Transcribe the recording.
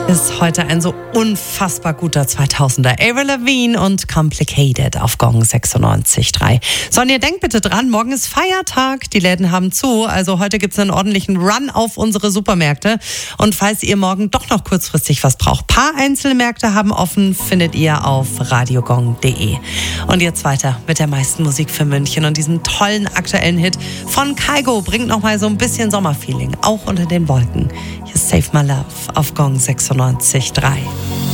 Ist heute ein so unfassbar guter 2000er. Avril Lavigne und Complicated auf Gong 96.3. So, und ihr denkt bitte dran, morgen ist Feiertag, die Läden haben zu, also heute gibt es einen ordentlichen Run auf unsere Supermärkte. Und falls ihr morgen doch noch kurzfristig was braucht, paar einzelne Märkte haben offen, findet ihr auf radiogong.de. Und jetzt weiter mit der meisten Musik für München und diesem tollen aktuellen Hit von Kygo bringt nochmal so ein bisschen Sommerfeeling, auch unter den Wolken. Hier ist Save My Love auf Gong 96.3.